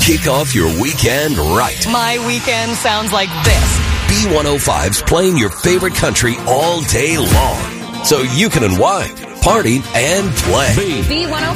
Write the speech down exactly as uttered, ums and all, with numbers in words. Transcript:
Kick off your weekend right. My weekend sounds like this. B one oh five's playing your favorite country all day long, so you can unwind, party, and play. B one oh